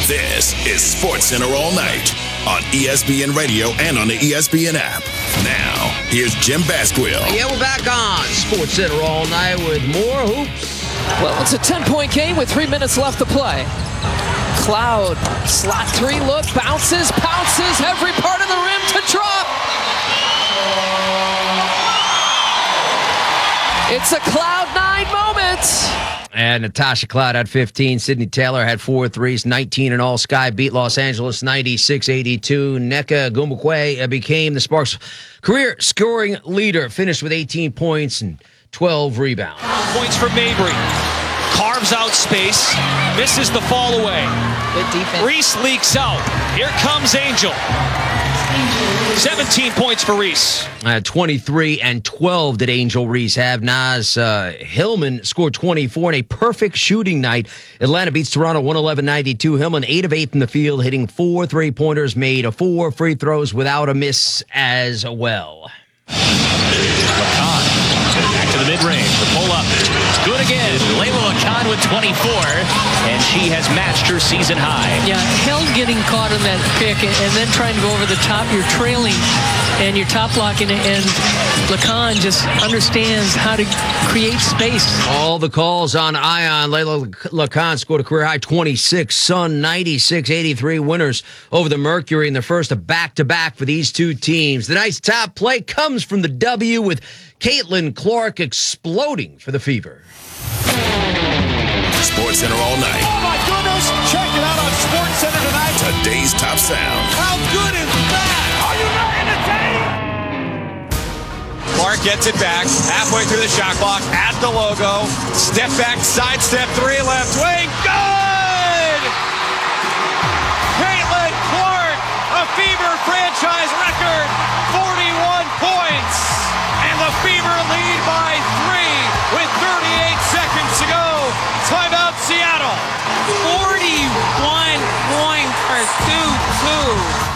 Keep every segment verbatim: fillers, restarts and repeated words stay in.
This is SportsCenter All Night on E S P N Radio and on the E S P N app. Now, here's Jim Basquill. Yeah, we're back on SportsCenter All Night with more hoops. Well, it's a ten-point game with three minutes left to play. Cloud, slot three look, bounces, pounces, every part of the rim to drop. It's a Cloud nine moment. And Natasha Cloud had fifteen. Sydney Taylor had four threes, nineteen in all. Sky beat Los Angeles ninety-six eighty-two. Nneka Ogwumike became the Sparks' career scoring leader. Finished with eighteen points and twelve rebounds. Points for Mabry. Carves out space. Misses the fall away. Good defense. Reese leaks out. Here comes Angel. seventeen points for Reese. Uh, twenty-three and twelve did Angel Reese have. Naz uh, Hillman scored twenty-four in a perfect shooting night. Atlanta beats Toronto one eleven ninety-two. Hillman eight of eight in the field, hitting four three-pointers, made four free throws without a miss as well. Lacan back to the mid-range. The pull-up. Good again. Layla Lacan with twenty-four, and she has matched her season high. Yeah, Held getting caught on that pick and then trying to go over the top. You're trailing and you're top blocking it, and Lacan just understands how to create space. All the calls on Ion. Layla Lacan scored a career-high twenty-six. Sun ninety-six eighty-three winners over the Mercury in the first of back-to-back for these two teams. The night's top play comes from the W with Caitlin Clark exploding for the Fever. SportsCenter All Night. Oh my goodness! Check it out on SportsCenter tonight. Today's top sound. How good is that? Are you not entertained? Clark gets it back halfway through the shot clock at the logo. Step back, side step, three left wing. Good! Caitlin Clark, a Fever franchise record, forty-one points. And the Fever lead by three with thirty-eight seconds to go. Timeout, Seattle. forty-one points for two two.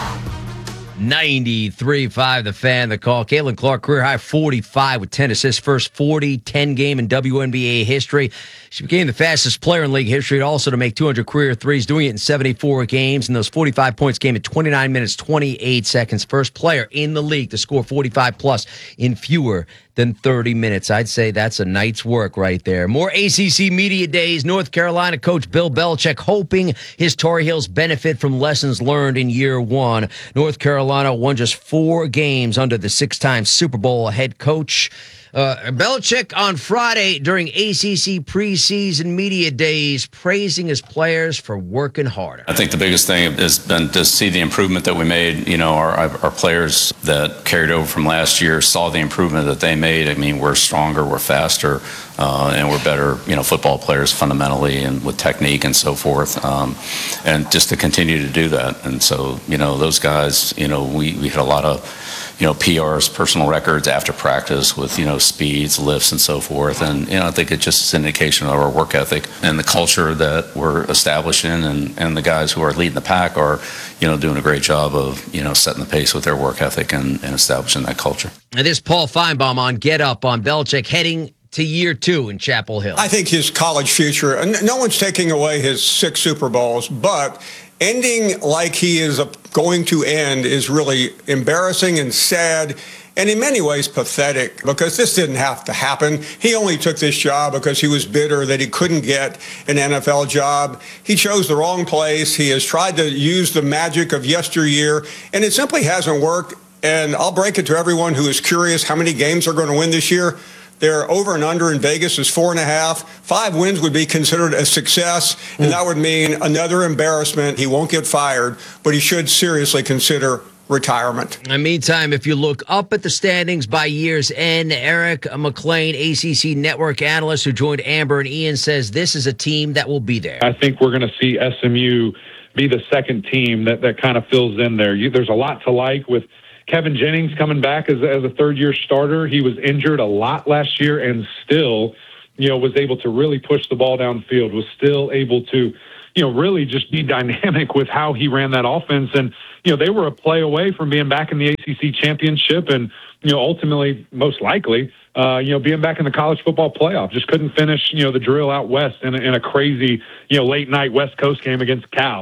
ninety-three five, the Fan, the call. Caitlin Clark, career-high forty-five with ten assists, first forty ten game in W N B A history. She became the fastest player in league history, also to make two hundred career threes, doing it in seventy-four games. And those forty-five points came in twenty-nine minutes, twenty-eight seconds. First player in the league to score forty-five plus in fewer than thirty minutes. I'd say that's a night's work right there. More A C C Media Days. North Carolina coach Bill Belichick hoping his Tar Heels benefit from lessons learned in year one. North Carolina won just four games under the six-time Super Bowl head coach. Uh, Belichick on Friday during A C C preseason media days praising his players for working harder. I think the biggest thing has been to see the improvement that we made. You know, our our players that carried over from last year saw the improvement that they made. I mean, we're stronger, we're faster, uh, and we're better, you know, football players fundamentally and with technique and so forth. Um, and just to continue to do that. And so, you know, those guys, you know, we, we had a lot of, you know, P Rs, personal records after practice with, you know, speeds, lifts, and so forth. And, you know, I think it just is an indication of our work ethic and the culture that we're establishing, and, and the guys who are leading the pack are, you know, doing a great job of, you know, setting the pace with their work ethic and, and establishing that culture. And this Paul Feinbaum on Get Up on Belichick heading to year two in Chapel Hill. I think his college future, and no one's taking away his six Super Bowls, but ending like he is going to end is really embarrassing and sad, and in many ways pathetic, because this didn't have to happen. He only took this job because he was bitter that he couldn't get an N F L job. He chose the wrong place. He has tried to use the magic of yesteryear, and it simply hasn't worked. And I'll break it to everyone who is curious how many games they're going to win this year. Their over and under in Vegas is four and a half. Five wins would be considered a success, and that would mean another embarrassment. He won't get fired, but he should seriously consider retirement. In the meantime, if you look up at the standings by year's end, Eric McLean, A C C Network analyst who joined Amber and Ian, says this is a team that will be there. I think we're going to see S M U be the second team that, that kind of fills in there. You, there's a lot to like with Kevin Jennings coming back as, as a third-year starter. He was injured a lot last year and still, you know, was able to really push the ball downfield, was still able to, you know, really just be dynamic with how he ran that offense. And, you know, they were a play away from being back in the A C C championship and, you know, ultimately, most likely, uh, you know, being back in the college football playoff. Just couldn't finish, you know, the drill out west in a, in a crazy, you know, late-night West Coast game against Cal.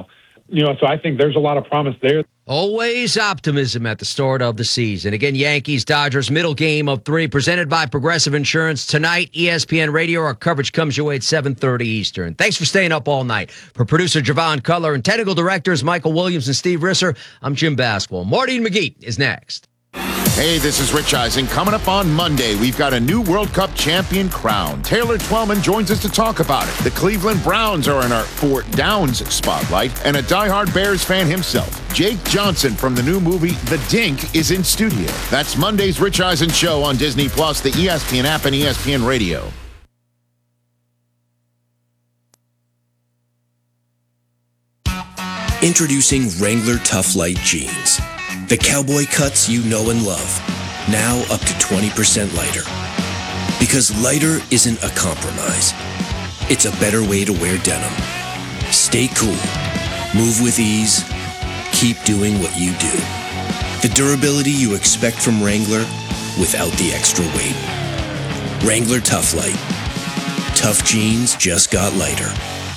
you know, so I think there's a lot of promise there. Always optimism at the start of the season. Again, Yankees, Dodgers, middle game of three, presented by Progressive Insurance. Tonight, E S P N Radio. Our coverage comes your way at seven thirty Eastern. Thanks for staying up all night. For producer Javon Cutler and technical directors Michael Williams and Steve Risser, I'm Jim Basquill. Marty and McGee is next. Hey, this is Rich Eisen. Coming up on Monday, we've got a new World Cup champion crowned. Taylor Twellman joins us to talk about it. The Cleveland Browns are in our Fort Downs spotlight, and a diehard Bears fan himself, Jake Johnson from the new movie The Dink, is in studio. That's Monday's Rich Eisen Show on Disney Plus, the E S P N app, and E S P N Radio. Introducing Wrangler Tough Light Jeans. The cowboy cuts you know and love, now up to twenty percent lighter. Because lighter isn't a compromise. It's a better way to wear denim. Stay cool, move with ease, keep doing what you do. The durability you expect from Wrangler without the extra weight. Wrangler Tough Light. Tough jeans just got lighter.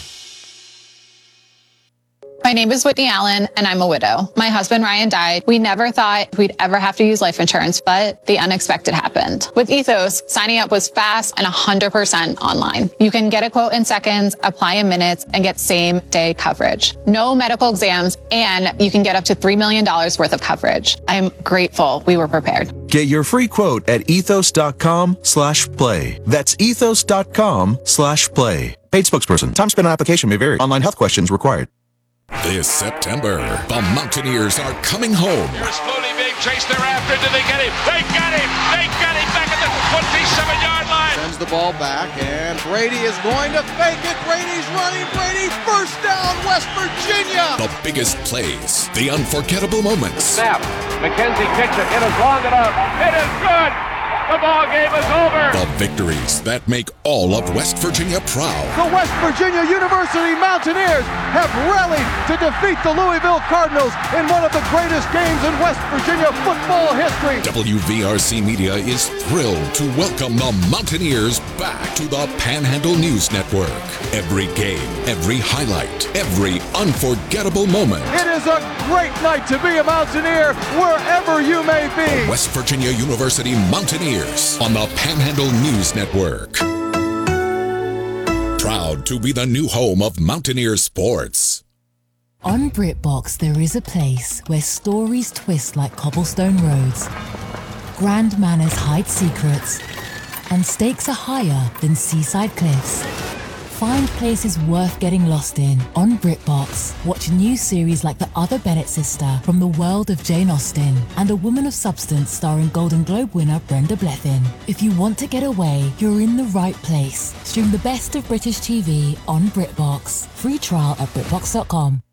My name is Whitney Allen, and I'm a widow. My husband, Ryan, died. We never thought we'd ever have to use life insurance, but the unexpected happened. With Ethos, signing up was fast and one hundred percent online. You can get a quote in seconds, apply in minutes, and get same-day coverage. No medical exams, and you can get up to three million dollars worth of coverage. I'm grateful we were prepared. Get your free quote at ethos.com slash play. That's ethos.com slash play. Paid spokesperson. Time spent on application may vary. Online health questions required. This September, the Mountaineers are coming home. Slowly being chased thereafter. Did they get him? They got him! They got him back at the twenty-seven-yard line. Sends the ball back, and Brady is going to fake it. Brady's running. Brady, first down, West Virginia. The biggest plays, the unforgettable moments. Snap. McKenzie kicks it. It is long enough. It is good. The ball game is over. The victories that make all of West Virginia proud. The West Virginia University Mountaineers have rallied to defeat the Louisville Cardinals in one of the greatest games in West Virginia football history. W V R C Media is thrilled to welcome the Mountaineers back to the Panhandle News Network. Every game, every highlight, every unforgettable moment. It is a great night to be a Mountaineer wherever you may be. The West Virginia University Mountaineers on the Panhandle News Network. Proud to be the new home of Mountaineer sports. On BritBox, there is a place where stories twist like cobblestone roads, grand manners hide secrets, and stakes are higher than seaside cliffs. Find places worth getting lost in on BritBox. Watch new series like The Other Bennett Sister from the world of Jane Austen and A Woman of Substance starring Golden Globe winner Brenda Blethyn. If you want to get away, you're in the right place. Stream the best of British T V on BritBox. Free trial at BritBox dot com.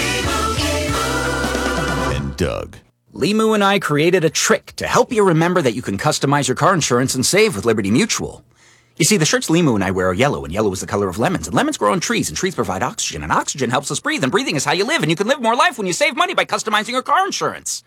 And Doug. Limu and I created a trick to help you remember that you can customize your car insurance and save with Liberty Mutual. You see, the shirts Limu and I wear are yellow, and yellow is the color of lemons. And lemons grow on trees, and trees provide oxygen, and oxygen helps us breathe, and breathing is how you live, and you can live more life when you save money by customizing your car insurance.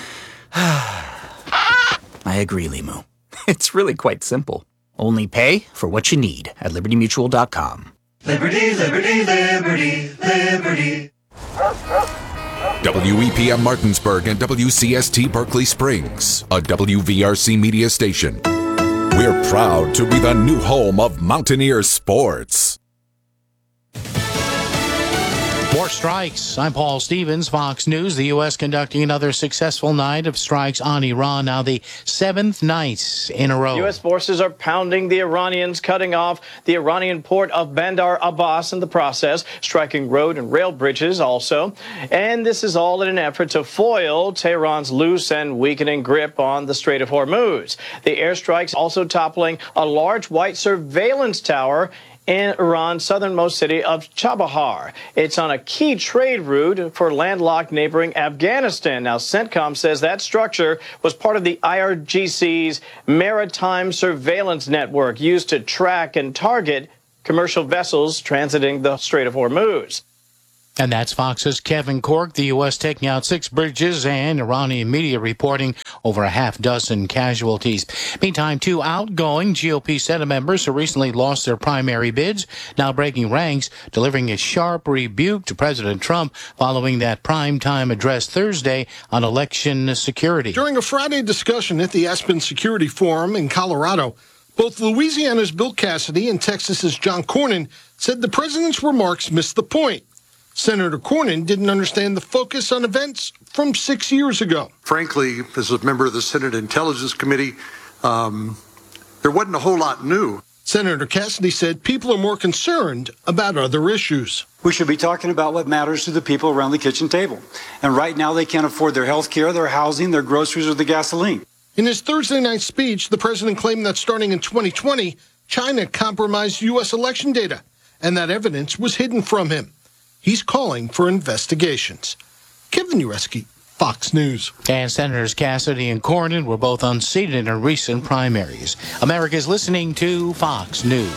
I agree, Limu. It's really quite simple. Only pay for what you need at liberty mutual dot com. Liberty, liberty, liberty, liberty. W E P M Martinsburg and W C S T Berkeley Springs, a W V R C media station. We're proud to be the new home of Mountaineer sports. More strikes. I'm Paul Stevens, Fox News. The U S conducting another successful night of strikes on Iran, now the seventh night in a row. U S forces are pounding the Iranians, cutting off the Iranian port of Bandar Abbas in the process, striking road and rail bridges also. And this is all in an effort to foil Tehran's loose and weakening grip on the Strait of Hormuz. The airstrikes also toppling a large white surveillance tower in Iran's southernmost city of Chabahar. It's on a key trade route for landlocked neighboring Afghanistan. Now, CENTCOM says that structure was part of the I R G C's maritime surveillance network used to track and target commercial vessels transiting the Strait of Hormuz. And that's Fox's Kevin Corke. The U S taking out six bridges, and Iranian media reporting over a half dozen casualties. Meantime, two outgoing G O P Senate members who recently lost their primary bids now breaking ranks, delivering a sharp rebuke to President Trump following that primetime address Thursday on election security. During a Friday discussion at the Aspen Security Forum in Colorado, both Louisiana's Bill Cassidy and Texas's John Cornyn said the president's remarks missed the point. Senator Cornyn didn't understand the focus on events from six years ago. Frankly, as a member of the Senate Intelligence Committee, um, there wasn't a whole lot new. Senator Cassidy said people are more concerned about other issues. We should be talking about what matters to the people around the kitchen table. And right now they can't afford their health care, their housing, their groceries, or the gasoline. In his Thursday night speech, the president claimed that starting in twenty twenty, China compromised U S election data, and that evidence was hidden from him. He's calling for investigations. Kevin Ureski, Fox News. And Senators Cassidy and Cornyn were both unseated in recent primaries. America's listening to Fox News.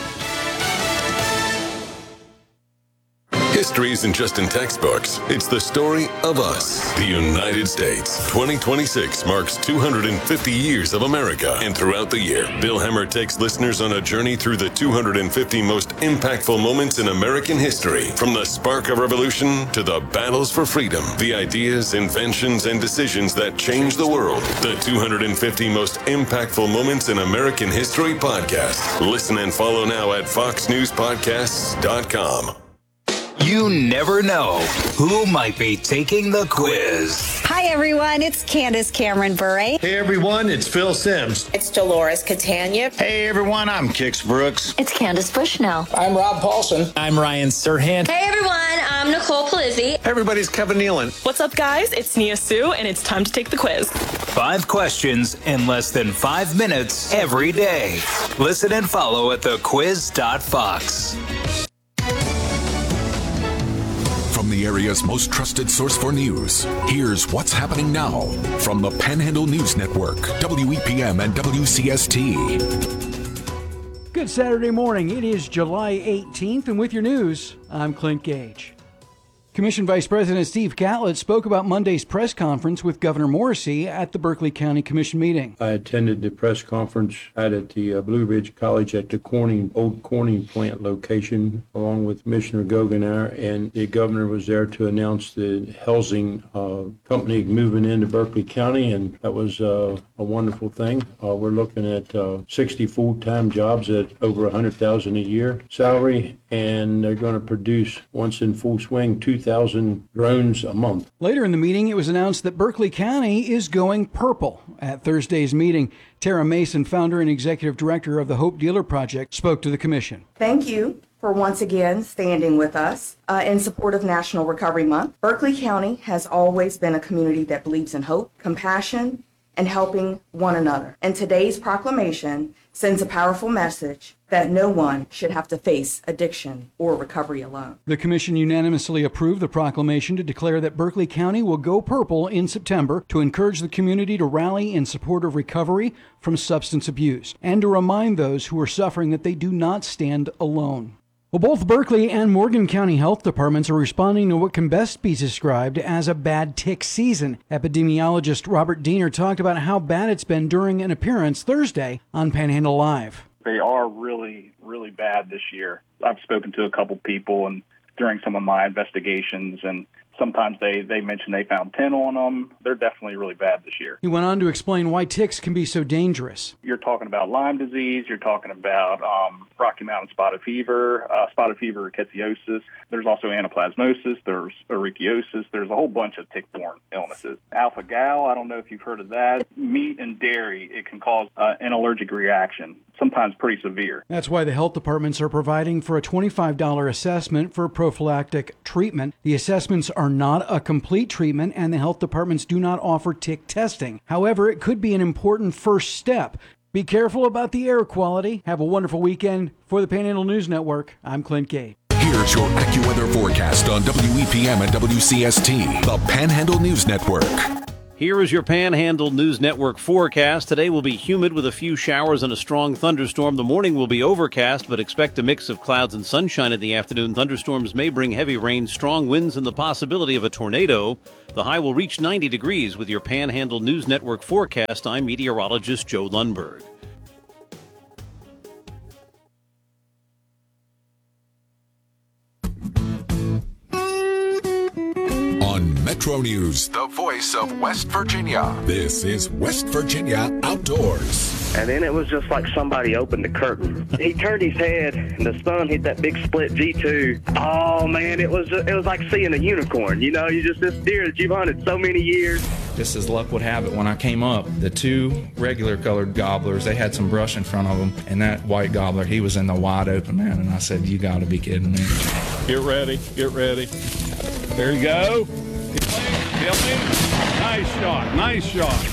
History isn't just in textbooks. It's the story of us, the United States. twenty twenty-six marks two hundred fifty years of America. And throughout the year, Bill Hemmer takes listeners on a journey through the two hundred fifty most impactful moments in American history. From the spark of revolution to the battles for freedom, the ideas, inventions, and decisions that changed the world. The two hundred fifty most impactful moments in American history podcast. Listen and follow now at fox news podcasts dot com. You never know who might be taking the quiz. Hi, everyone. It's Candace Cameron Bure. Hey, everyone. It's Phil Sims. It's Dolores Catania. Hey, everyone. I'm Kix Brooks. It's Candace Bushnell. I'm Rob Paulson. I'm Ryan Serhant. Hey, everyone. I'm Nicole Palizzi. Everybody's Kevin Nealon. What's up, guys? It's Nia Sue, and it's time to take the quiz. Five questions in less than five minutes every day. Listen and follow at the quiz dot fox. From the area's most trusted source for news, here's what's happening now from the Panhandle News Network, W E P M and W C S T. Good Saturday morning. It is July eighteenth, and with your news, I'm Clint Gage. Commission Vice President Steve Catlett spoke about Monday's press conference with Governor Morrisey at the Berkeley County Commission meeting. I attended the press conference out at the uh, Blue Ridge College at the Corning, old Corning plant location, along with Commissioner Gogenaar, and the governor was there to announce the Helsing uh, company moving into Berkeley County, and that was uh, a wonderful thing. Uh, we're looking at uh, sixty full-time jobs at over one hundred thousand dollars a year salary, and they're going to produce, once in full swing, two thousand drones a month. Later in the meeting, it was announced that Berkeley County is going purple. At Thursday's meeting, Tara Mason, founder and executive director of the Hope Dealer Project, spoke to the commission. Thank you for once again standing with us uh, in support of National Recovery Month. Berkeley County has always been a community that believes in hope, compassion, and helping one another. And today's proclamation sends a powerful message that no one should have to face addiction or recovery alone. The commission unanimously approved the proclamation to declare that Berkeley County will go purple in September to encourage the community to rally in support of recovery from substance abuse and to remind those who are suffering that they do not stand alone. Well, both Berkeley and Morgan County health departments are responding to what can best be described as a bad tick season. Epidemiologist Robert Diener talked about how bad it's been during an appearance Thursday on Panhandle Live. They are really, really bad this year. I've spoken to a couple people and during some of my investigations, and sometimes they, they mention they found ten on them. They're definitely really bad this year. He went on to explain why ticks can be so dangerous. You're talking about Lyme disease. You're talking about um, Rocky Mountain spotted fever, uh, spotted fever rickettsiosis. There's also anaplasmosis. There's ehrlichiosis. There's a whole bunch of tick-borne illnesses. Alpha-gal, I don't know if you've heard of that. Meat and dairy, it can cause uh, an allergic reaction, sometimes pretty severe. That's why the health departments are providing for a twenty-five dollars assessment for prophylactic treatment. The assessments are not a complete treatment, and the health departments do not offer tick testing. However, it could be an important first step. Be careful about the air quality. Have a wonderful weekend. For the Panhandle News Network, I'm Clint Gate. Here's your AccuWeather forecast on W E P M and W C S T, the Panhandle News Network. Here is your Panhandle News Network forecast. Today will be humid with a few showers and a strong thunderstorm. The morning will be overcast, but expect a mix of clouds and sunshine in the afternoon. Thunderstorms may bring heavy rain, strong winds, and the possibility of a tornado. The high will reach ninety degrees with your Panhandle News Network forecast. I'm meteorologist Joe Lundberg. On Metro News, the voice of West Virginia. This is West Virginia Outdoors. And then it was just like somebody opened the curtain. He turned his head, and the sun hit that big split G two. Oh, man, it was it was like seeing a unicorn. You know, you just, this deer that you've hunted so many years. Just as luck would have it, when I came up, the two regular colored gobblers, they had some brush in front of them, and that white gobbler, he was in the wide open, man, and I said, you got to be kidding me. Get ready, get ready. There you go. Nice shot, nice shot.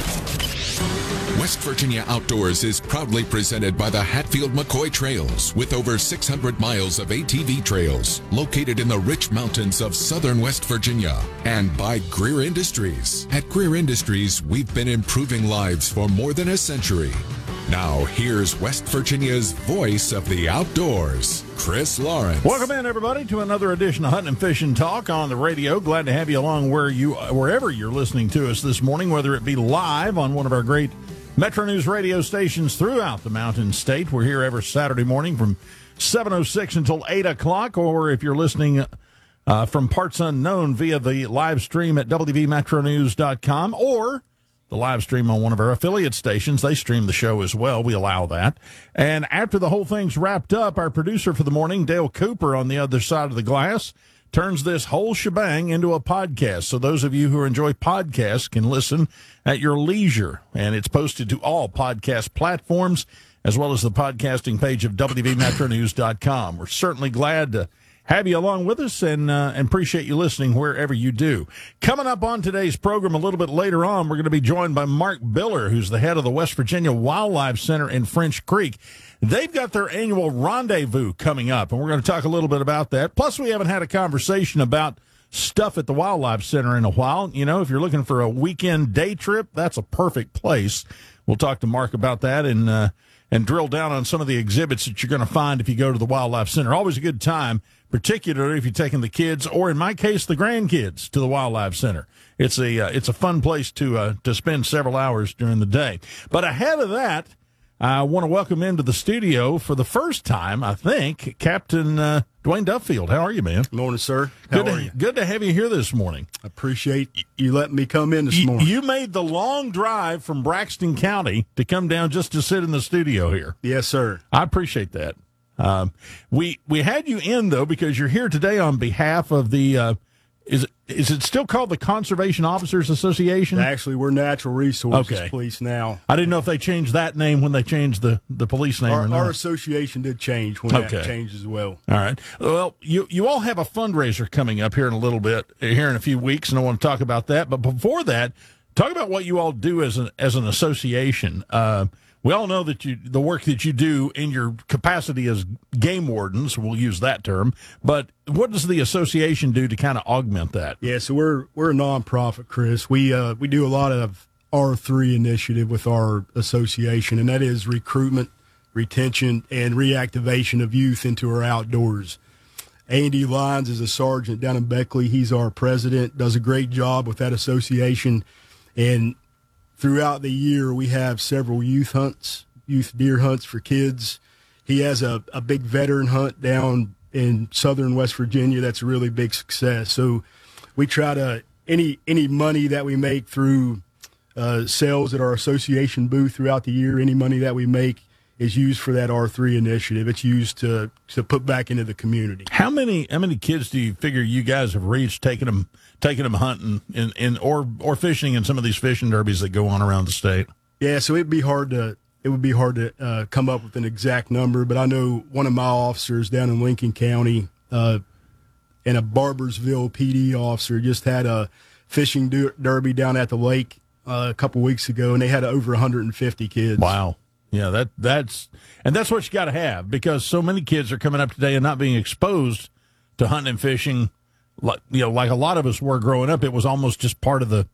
West Virginia Outdoors is proudly presented by the Hatfield-McCoy Trails, with over six hundred miles of A T V trails located in the rich mountains of southern West Virginia, and by Greer Industries. At Greer Industries, we've been improving lives for more than a century. Now, here's West Virginia's voice of the outdoors, Chris Lawrence. Welcome in, everybody, to another edition of Hunting and Fishing Talk on the radio. Glad to have you along where you, wherever you're listening to us this morning, whether it be live on one of our great Metro News radio stations throughout the Mountain State. We're here every Saturday morning from seven oh six until eight o'clock, or if you're listening uh, from parts unknown via the live stream at w v metro news dot com, or the live stream on one of our affiliate stations. They stream the show as well. We allow that. And after the whole thing's wrapped up, our producer for the morning, Dale Cooper, on the other side of the glass, turns this whole shebang into a podcast. So those of you who enjoy podcasts can listen at your leisure. And it's posted to all podcast platforms, as well as the podcasting page of w v metro news dot com. We're certainly glad to have you along with us, and uh, and appreciate you listening wherever you do. Coming up on today's program a little bit later on, we're going to be joined by Mark Biller, who's the head of the West Virginia Wildlife Center in French Creek. They've got their annual rendezvous coming up, and we're going to talk a little bit about that. Plus, we haven't had a conversation about stuff at the Wildlife Center in a while. You know, if you're looking for a weekend day trip, that's a perfect place. We'll talk to Mark about that and uh, and drill down on some of the exhibits that you're going to find if you go to the Wildlife Center. Always a good time, particularly if you're taking the kids, or in my case, the grandkids, to the Wildlife Center. It's a uh, it's a fun place to uh, to spend several hours during the day. But ahead of that, I want to welcome into the studio for the first time, I think, Captain uh, Dwayne Duffield. How are you, man? Morning, sir. How good are to, you? Good to have you here this morning. I appreciate you letting me come in this you, morning. You made the long drive from Braxton County to come down just to sit in the studio here. Yes, sir. I appreciate that. Um, we we had you in, though, because you're here today on behalf of the uh, is it, is it still called the Conservation Officers Association? Actually, we're Natural Resources okay. Police now. I didn't know if they changed that name when they changed the, the police name our, or not. Our association did change when okay. that changed as well. All right. Well, you, you all have a fundraiser coming up here in a little bit, here in a few weeks, and I want to talk about that. But before that, talk about what you all do as an, as an association. Uh, We all know that you the work that you do in your capacity as game wardens, we'll use that term, but what does the association do to kind of augment that? Yeah, so we're we're a nonprofit, Chris. We uh, we do a lot of R three initiative with our association, and that is recruitment, retention, and reactivation of youth into our outdoors. Andy Lyons is a sergeant down in Beckley. He's our president, does a great job with that association, and throughout the year, we have several youth hunts, youth deer hunts for kids. He has a, a big veteran hunt down in southern West Virginia that's a really big success. So we try to, any any money that we make through uh, sales at our association booth throughout the year, any money that we make is used for that R three initiative. It's used to to put back into the community. How many how many kids do you figure you guys have reached taking them taking them hunting in, in or or fishing in some of these fishing derbies that go on around the state? Yeah, so it'd be hard to it would be hard to uh, come up with an exact number, but I know one of my officers down in Lincoln County uh, and a Barbersville P D officer just had a fishing derby down at the lake uh, a couple weeks ago, and they had over one hundred fifty kids. Wow. Yeah, that that's and that's what you got to have, because so many kids are coming up today and not being exposed to hunting and fishing, like you know, like a lot of us were growing up. It was almost just part of the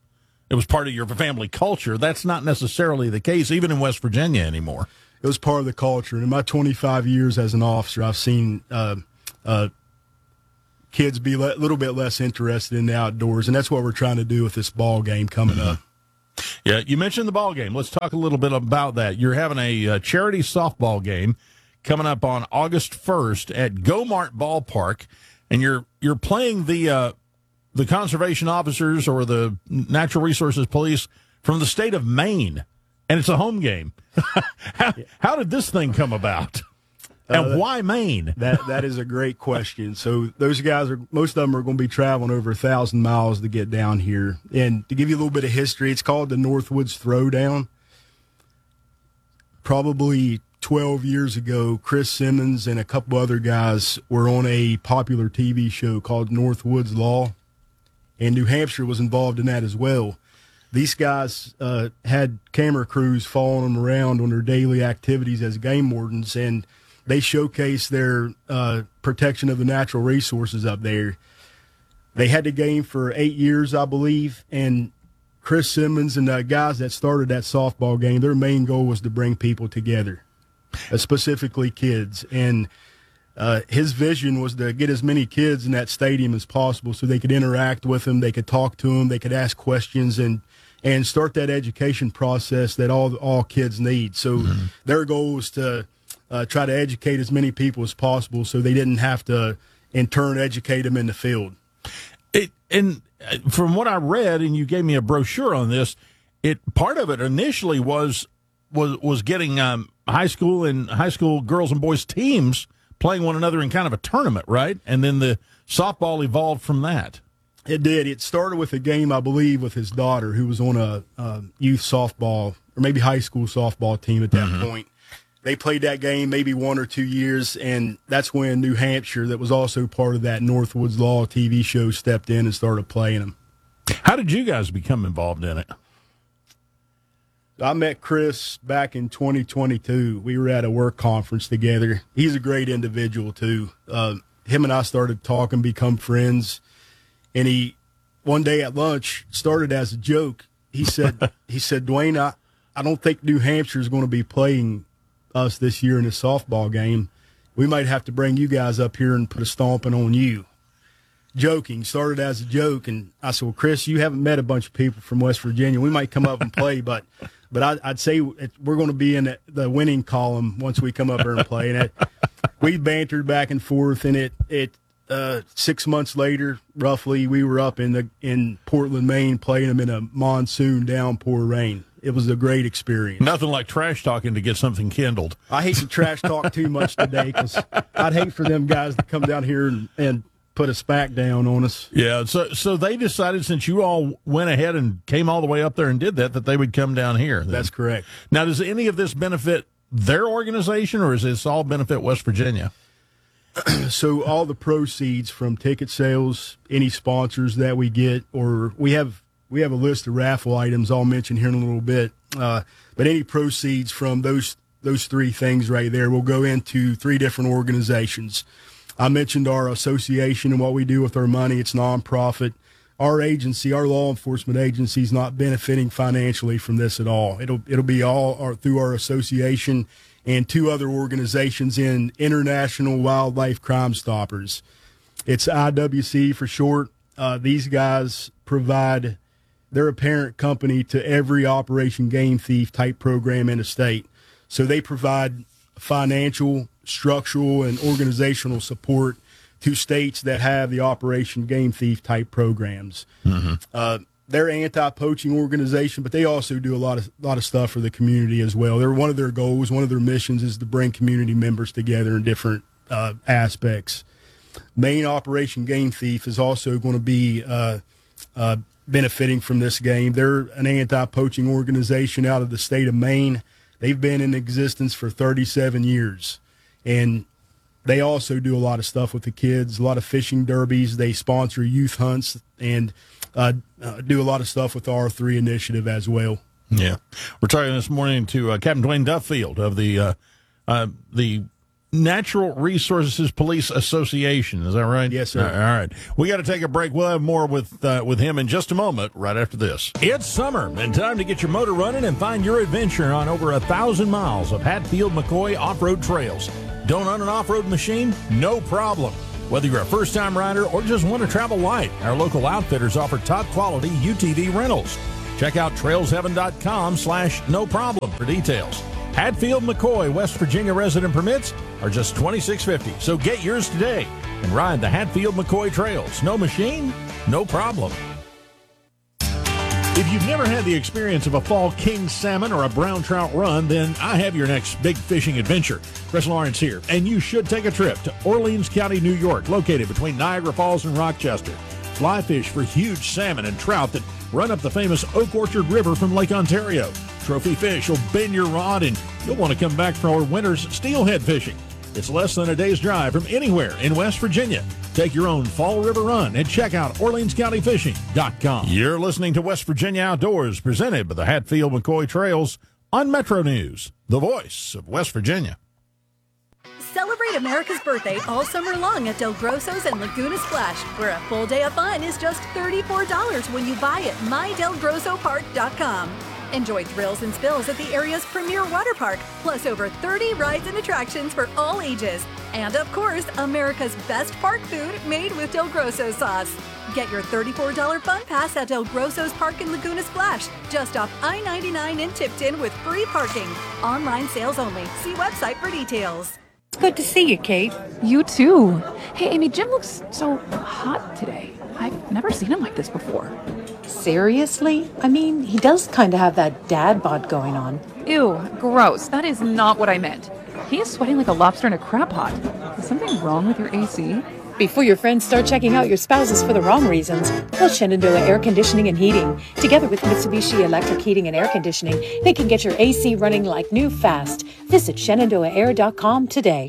it was part of your family culture. That's not necessarily the case, even in West Virginia anymore. It was part of the culture. And in my twenty-five years as an officer, I've seen uh, uh, kids be a le- little bit less interested in the outdoors, and that's what we're trying to do with this ball game coming mm-hmm. up. Yeah, you mentioned the ball game. Let's talk a little bit about that. You're having a uh, charity softball game coming up on August first at Go-Mart Ballpark, and you're you're playing the uh, the conservation officers or the natural resources police from the state of Maine, and it's a home game. how, how did this thing come about? And uh, why Maine? That that is a great question. So those guys are most of them are going to be traveling over a thousand miles to get down here. And to give you a little bit of history, it's called the Northwoods Throwdown. Probably twelve years ago, Chris Simmons and a couple other guys were on a popular T V show called Northwoods Law, and New Hampshire was involved in that as well. These guys uh, had camera crews following them around on their daily activities as game wardens, and they showcased their uh, protection of the natural resources up there. They had the game for eight years, I believe, and Chris Simmons and the guys that started that softball game, their main goal was to bring people together, uh, specifically kids. And uh, his vision was to get as many kids in that stadium as possible so they could interact with them, they could talk to them, they could ask questions, and and start that education process that all all kids need. So mm-hmm. their goal was to uh, try to educate as many people as possible so they didn't have to, in turn, educate them in the field. It, and from what I read, and you gave me a brochure on this, it part of it initially was was was getting um, high school and high school girls and boys teams playing one another in kind of a tournament, right? And then the softball evolved from that. It did. It started with a game, I believe, with his daughter, who was on a uh, youth softball or maybe high school softball team at that mm-hmm. point. They played that game maybe one or two years, and that's when New Hampshire, that was also part of that Northwoods Law T V show, stepped in and started playing them. How did you guys become involved in it? I met Chris back in twenty twenty-two. We were at a work conference together. He's a great individual, too. Uh, him and I started talking, become friends. And he, one day at lunch, started as a joke. He said, he said, Dwayne, I, I don't think New Hampshire is going to be playing us this year in a softball game. We might have to bring you guys up here and put a stomping on you. Joking, started as a joke. And I said, well, Chris, you haven't met a bunch of people from West Virginia. We might come up and play, but but I, I'd say it, we're going to be in the, the winning column once we come up here and play. And it, we bantered back and forth, and it it. Uh, six months later, roughly, we were up in the in Portland, Maine, playing them in a monsoon downpour rain. It was a great experience. Nothing like trash talking to get something kindled. I hate to trash talk too much today because I'd hate for them guys to come down here and, and put a spack down on us. Yeah, so so they decided, since you all went ahead and came all the way up there and did that, that they would come down here. Then. That's correct. Now, does any of this benefit their organization, or does this all benefit West Virginia? So all the proceeds from ticket sales, any sponsors that we get, or we have we have a list of raffle items I'll mention here in a little bit. Uh, but any proceeds from those those three things right there will go into three different organizations. I mentioned our association and what we do with our money. It's nonprofit. Our agency, our law enforcement agency, is not benefiting financially from this at all. It'll it'll be all our, through our association and two other organizations in International Wildlife Crime Stoppers. It's I W C for short. Uh, these guys provide, they're a parent company to every Operation Game Thief type program in the state. So they provide financial, structural, and organizational support to states that have the Operation Game Thief type programs. Mm-hmm. Uh, They're an anti-poaching organization, but they also do a lot of lot of stuff for the community as well. They're one of their goals, one of their missions is to bring community members together in different uh, aspects. Maine Operation Game Thief is also going to be uh, uh, benefiting from this game. They're an anti-poaching organization out of the state of Maine. They've been in existence for thirty-seven years, and they also do a lot of stuff with the kids, a lot of fishing derbies. They sponsor youth hunts and Uh, uh, do a lot of stuff with the R three initiative as well. Yeah. We're talking this morning to uh, Captain Dwayne Duffield of the uh, uh, the Natural Resources Police Association. Is that right? Yes, sir. All right. We got to take a break. We'll have more with uh, with him in just a moment, right after this. It's summer and time to get your motor running and find your adventure on over a thousand miles of Hatfield-McCoy off-road trails. Don't own an off-road machine? No problem. Whether you're a first-time rider or just want to travel light, our local outfitters offer top-quality U T V rentals. Check out trailsheaven.com slash no problem for details. Hatfield-McCoy, West Virginia resident permits are just twenty-six fifty. So get yours today and ride the Hatfield-McCoy trails. No machine, no problem. If you've never had the experience of a fall king salmon or a brown trout run, then I have your next big fishing adventure. Chris Lawrence here, and you should take a trip to Orleans County, New York, located between Niagara Falls and Rochester. Fly fish for huge salmon and trout that run up the famous Oak Orchard River from Lake Ontario. Trophy fish will bend your rod, and you'll want to come back for our winter's steelhead fishing. It's less than a day's drive from anywhere in West Virginia. Take your own fall river run and check out Orleans County Fishing dot com. You're listening to West Virginia Outdoors, presented by the Hatfield-McCoy Trails on Metro News, the voice of West Virginia. Celebrate America's birthday all summer long at Del Grosso's and Laguna Splash, where a full day of fun is just thirty-four dollars when you buy at my del grosso park dot com. Enjoy thrills and spills at the area's premier water park, plus over thirty rides and attractions for all ages. And of course, America's best park food made with Del Grosso sauce. Get your thirty-four dollars fun pass at Del Grosso's Park in Laguna Splash, just off I ninety-nine in Tipton with free parking. Online sales only. See website for details. It's good to see you, Kate. You too. Hey, Amy, Jim looks so hot today. I've never seen him like this before. Seriously? I mean, he does kind of have that dad bod going on. Ew, gross. That is not what I meant. He is sweating like a lobster in a crab pot. Is something wrong with your A C? Before your friends start checking out your spouses for the wrong reasons, call Shenandoah Air Conditioning and Heating. Together with Mitsubishi Electric Heating and Air Conditioning, they can get your A C running like new fast. Visit Shenandoah Air dot com today.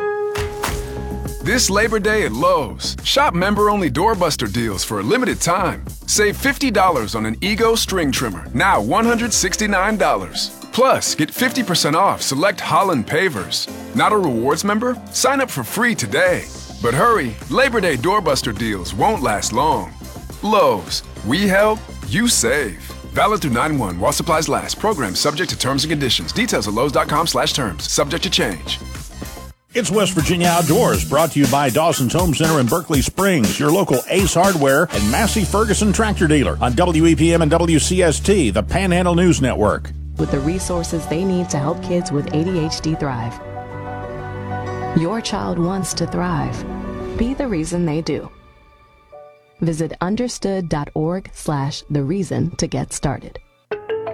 This Labor Day at Lowe's, shop member-only doorbuster deals for a limited time. Save fifty dollars on an Ego string trimmer, now one hundred sixty-nine dollars. Plus, get fifty percent off select Holland pavers. Not a rewards member? Sign up for free today. But hurry, Labor Day doorbuster deals won't last long. Lowe's, we help, you save. Valid through nine one while supplies last. Program subject to terms and conditions. Details at lowes dot com slash terms. Subject to change. It's West Virginia Outdoors, brought to you by Dawson's Home Center in Berkeley Springs, your local Ace Hardware and Massey Ferguson tractor dealer on W E P M and W C S T, the Panhandle News Network. With the resources they need to help kids with A D H D thrive. Your child wants to thrive. Be the reason they do. Visit understood dot org slash the reason to get started.